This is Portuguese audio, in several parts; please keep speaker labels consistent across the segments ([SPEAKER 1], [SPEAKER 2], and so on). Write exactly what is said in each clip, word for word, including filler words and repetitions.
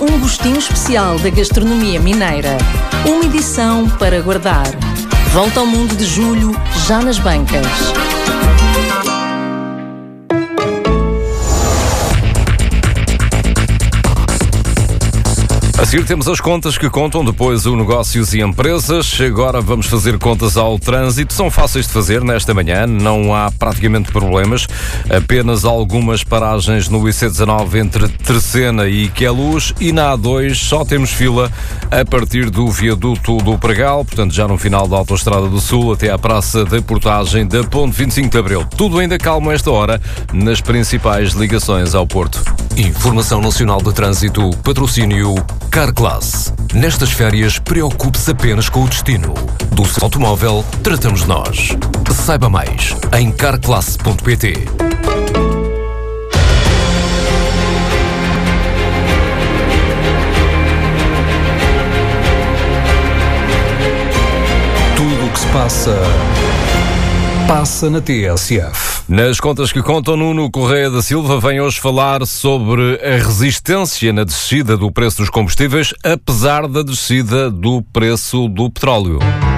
[SPEAKER 1] Um gostinho especial da gastronomia mineira. Uma edição para guardar. Volta ao mundo de julho, já nas bancas.
[SPEAKER 2] A seguir temos as contas que contam depois o negócios e empresas. Agora vamos fazer contas ao trânsito. São fáceis de fazer nesta manhã, não há praticamente problemas. Apenas algumas paragens no I C dezanove entre Terceira e Queluz, e na A dois só temos fila a partir do viaduto do Pregal, portanto já no final da Autoestrada do Sul até à Praça da Portagem da Ponte vinte e cinco de Abril. Tudo ainda calmo a esta hora nas principais ligações ao Porto.
[SPEAKER 3] Informação Nacional de Trânsito, patrocínio Carclass. Nestas férias, preocupe-se apenas com o destino. Do seu automóvel, tratamos de nós. Saiba mais em carclass ponto pt.
[SPEAKER 4] Tudo o que se passa, passa na T S F.
[SPEAKER 2] Nas contas que contam, Nuno Correia da Silva vem hoje falar sobre a resistência na descida do preço dos combustíveis, apesar da descida do preço do petróleo.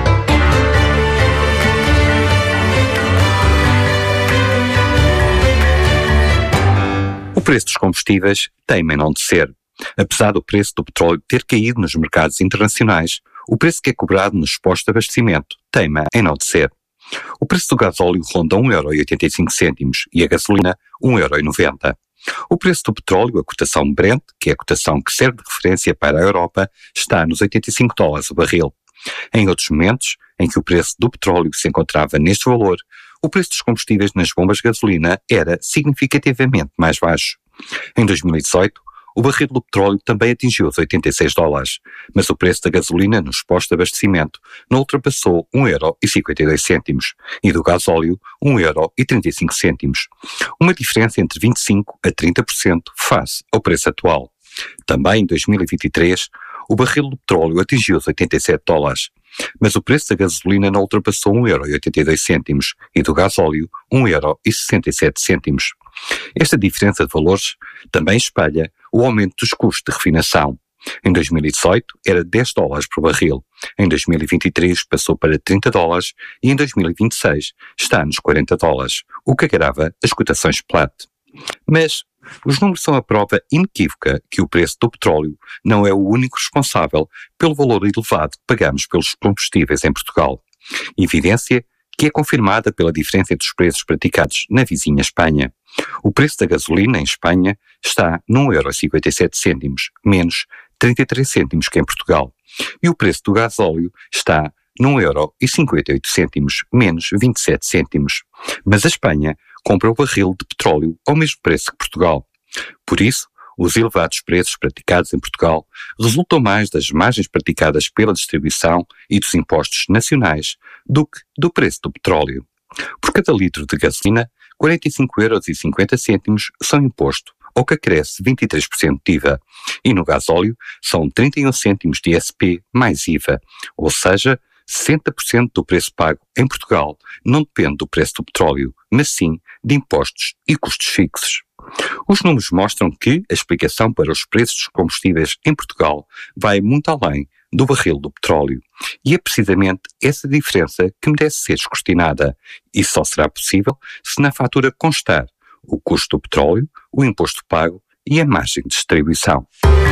[SPEAKER 5] O preço dos combustíveis teima em não descer. Apesar do preço do petróleo ter caído nos mercados internacionais, o preço que é cobrado nos postos de abastecimento teima em não descer. O preço do gasóleo ronda um euro e oitenta e cinco cêntimos e a gasolina um euro e noventa. O preço do petróleo, a cotação Brent, que é a cotação que serve de referência para a Europa, está nos oitenta e cinco dólares o barril. Em outros momentos, em que o preço do petróleo se encontrava neste valor, o preço dos combustíveis nas bombas de gasolina era significativamente mais baixo. Em dois mil e dezoito, o barril do petróleo também atingiu os oitenta e seis dólares, mas o preço da gasolina nos postos de abastecimento não ultrapassou um euro e cinquenta e dois cêntimos e do gasóleo um euro e trinta e cinco cêntimos. Uma diferença entre vinte e cinco a trinta por cento face ao preço atual. Também em dois mil e vinte e três, o barril do petróleo atingiu os oitenta e sete dólares, mas o preço da gasolina não ultrapassou um euro e oitenta e dois cêntimos e do gasóleo um euro e sessenta e sete cêntimos. Esta diferença de valores também espelha o aumento dos custos de refinação. Em dois mil e dezoito era dez dólares por barril, em dois mil e vinte e três passou para trinta dólares e em dois mil e vinte e seis está nos quarenta dólares, o que agrava as cotações Platts. Mas os números são a prova inequívoca que o preço do petróleo não é o único responsável pelo valor elevado que pagamos pelos combustíveis em Portugal. Evidência que é confirmada pela diferença entre os preços praticados na vizinha Espanha. O preço da gasolina em Espanha está num euro e cinquenta e sete cêntimos, menos trinta e três cêntimos que em Portugal. E o preço do gasóleo está num euro e cinquenta e oito cêntimos, menos vinte e sete cêntimos. Mas a Espanha compra o barril de petróleo ao mesmo preço que Portugal. Por isso, os elevados preços praticados em Portugal resultam mais das margens praticadas pela distribuição e dos impostos nacionais do que do preço do petróleo. Por cada litro de gasolina, quarenta e cinco euros e cinquenta cêntimos são imposto, ao que acresce vinte e três por cento de I V A, e no gasóleo são trinta e um cêntimos de I S P mais I V A, ou seja, sessenta por cento do preço pago em Portugal não depende do preço do petróleo, mas sim de impostos e custos fixos. Os números mostram que a explicação para os preços dos combustíveis em Portugal vai muito além do barril do petróleo. E é precisamente essa diferença que merece ser descortinada, e só será possível se na fatura constar o custo do petróleo, o imposto pago e a margem de distribuição.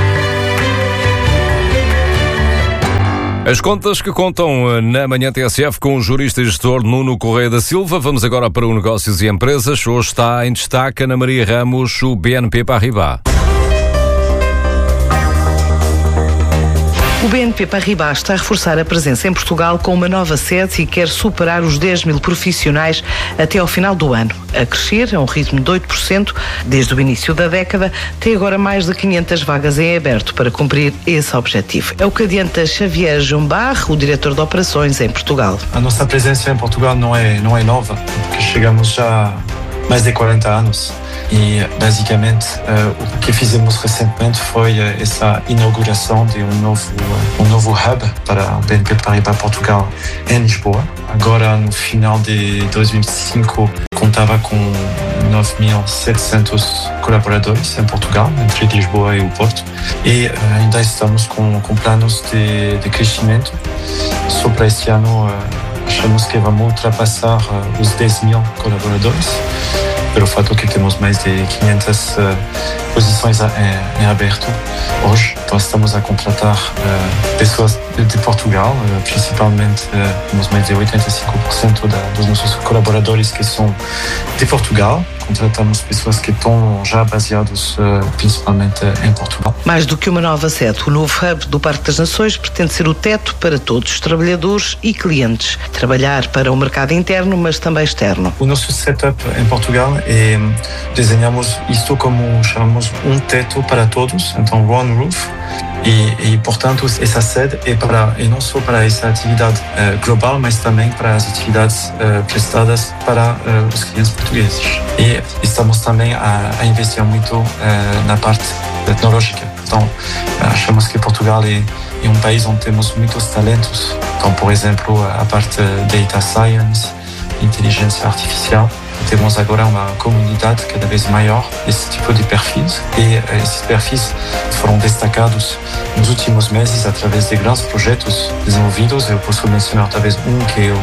[SPEAKER 2] As contas que contam na Manhã T S F com o jurista e gestor Nuno Correia da Silva. Vamos agora para o Negócios e Empresas. Hoje está em destaque Ana Maria Ramos, o B N P Paribas.
[SPEAKER 6] O B N P Paribas está a reforçar a presença em Portugal com uma nova sede e quer superar os dez mil profissionais até ao final do ano. A crescer a um ritmo de oito por cento desde o início da década, tem agora mais de quinhentas vagas em aberto para cumprir esse objetivo. É o que adianta Xavier Jumbar, o diretor de operações em Portugal.
[SPEAKER 7] A nossa presença em Portugal não é, não é nova, porque chegamos já há mais de quarenta anos. E, basicamente, uh, o que fizemos recentemente foi uh, essa inauguração de um novo, uh, um novo hub para o B N P Paribas Portugal em Lisboa. Agora, no final de dois mil e cinco, contava com nove mil e setecentos colaboradores em Portugal, entre Lisboa e o Porto. E uh, ainda estamos com, com planos de, de crescimento. Só para este ano, uh, achamos que vamos ultrapassar uh, os dez mil colaboradores, pelo fato que temos mais de quinhentas uh, posições em, em aberto hoje. Então estamos a contratar uh, pessoas de, de Portugal, uh, principalmente uh, temos mais de oitenta e cinco por cento da, dos nossos colaboradores que são de Portugal. Contratamos pessoas que estão já baseadas uh, principalmente em Portugal.
[SPEAKER 6] Mais do que uma nova sede, o novo hub do Parque das Nações pretende ser o teto para todos os trabalhadores e clientes. Trabalhar para o mercado interno, mas também externo.
[SPEAKER 7] O nosso setup em Portugal é, desenhamos isto como chamamos um teto para todos, então one roof. E, e, portanto, essa sede é, para, é não só para essa atividade uh, global, mas também para as atividades uh, prestadas para uh, os clientes portugueses. E estamos também a, a investir muito uh, na parte tecnológica. Então, achamos que Portugal é, é um país onde temos muitos talentos. Então, por exemplo, a parte data science, inteligência artificial. Temos agora uma comunidade cada vez maior desse tipo de perfis e esses perfis foram destacados nos últimos meses através de grandes projetos desenvolvidos. Eu posso mencionar talvez um que é o,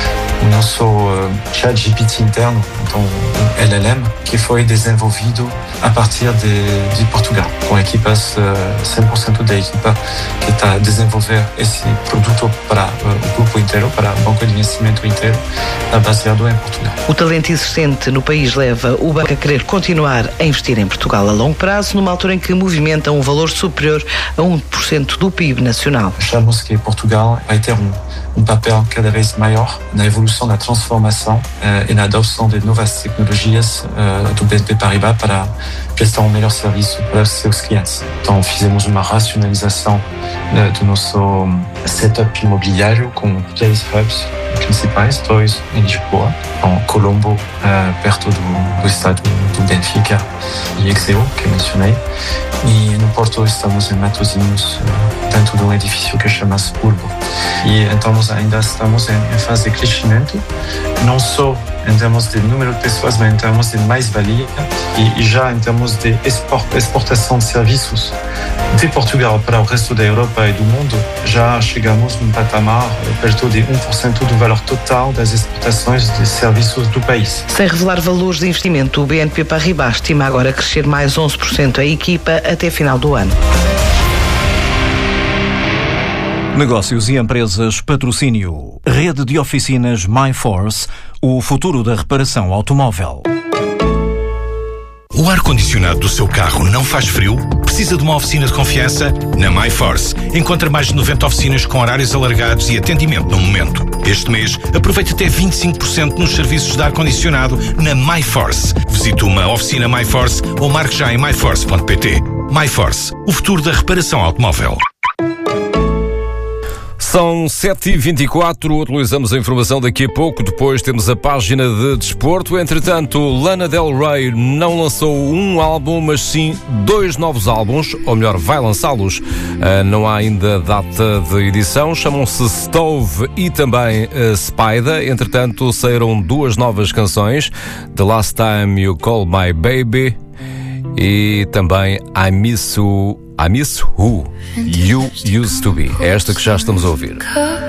[SPEAKER 7] o nosso uh, chat G P T interno, então o L L M, que foi desenvolvido a partir de, de Portugal, com equipas, uh, cem por cento da equipa que está a desenvolver esse produto para uh, o grupo inteiro, para o banco de investimento inteiro, está baseado em Portugal.
[SPEAKER 6] O talento existente no país leva o banco a querer continuar a investir em Portugal a longo prazo, numa altura em que movimenta um valor superior a um por cento do P I B nacional.
[SPEAKER 7] Achamos que Portugal vai ter um, um papel cada vez maior na evolução da transformação uh, e na adoção de novas tecnologias uh, do B N P Paribas para prestar um melhor serviço para os seus clientes. Então, fizemos uma racionalização uh, do nosso setup imobiliário com três hubs principais, dois em Lisboa, em Colombo, uh, perto do, do estado do Benfica, e Exeo, que mencionei. E no Porto estamos em Matosinhos, uh, dentro de um edifício que chama-se Urbo. E então ainda estamos em, em fase de crescimento, não só em termos de número de pessoas, mas em termos de mais-valia e, e já em termos de export, exportação de serviços de Portugal para o resto da Europa e do mundo, já chegamos num patamar perto de um por cento do valor total das exportações de serviços do país.
[SPEAKER 6] Sem revelar valores de investimento, o B N P Paribas estima agora crescer mais onze por cento a equipa até final do ano.
[SPEAKER 4] Negócios e empresas patrocínio. Rede de oficinas MyForce, o futuro da reparação automóvel.
[SPEAKER 8] O ar-condicionado do seu carro não faz frio? Precisa de uma oficina de confiança? Na MyForce encontra mais de noventa oficinas com horários alargados e atendimento no momento. Este mês, aproveite até vinte e cinco por cento nos serviços de ar-condicionado na MyForce. Visite uma oficina MyForce ou marque já em my force ponto p t. MyForce, o futuro da reparação automóvel.
[SPEAKER 2] São sete e vinte e quatro, atualizamos a informação daqui a pouco, depois temos a página de desporto. Entretanto, Lana Del Rey não lançou um álbum, mas sim dois novos álbuns, ou melhor, vai lançá-los. Uh, não há ainda data de edição, chamam-se Stove e também uh, Spider. Entretanto, saíram duas novas canções, The Last Time You Call My Baby e também I Miss You, I Miss Who You Used To Be. É esta que já estamos a ouvir.